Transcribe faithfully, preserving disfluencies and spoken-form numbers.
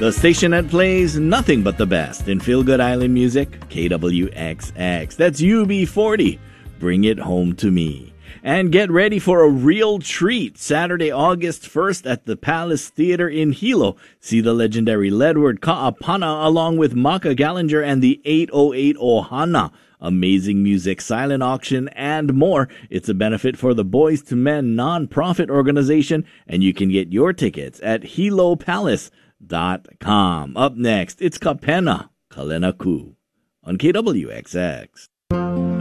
The station that plays nothing but the best in feel-good island music, K W X X. That's U B forty. Bring it home to me. And get ready for a real treat. Saturday, August first at the Palace Theater in Hilo. See the legendary Ledward Kaapana along with Maka Gallinger and the eight oh eight Ohana. Amazing music, silent auction, and more. It's a benefit for the Boys to Men non-profit organization, and you can get your tickets at hilo palace dot com. Up next, it's Kapena Kalenaku on K W X X.